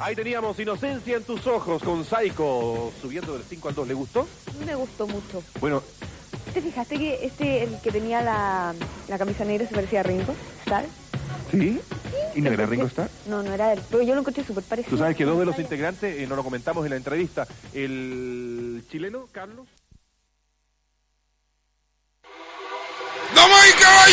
Ahí teníamos Inocencia en tus ojos con Saiko subiendo del 5 al 2. ¿Le gustó? Me gustó mucho. Bueno, ¿Te fijaste que el que tenía la camisa negra se parecía a Ringo? ¿Sabes? ¿sí? ¿Y no era Ringo Starr? No, no era él. Pero yo lo encontré súper parecido. Tú sabes que dos de los integrantes, no lo comentamos en la entrevista, el chileno, Carlos.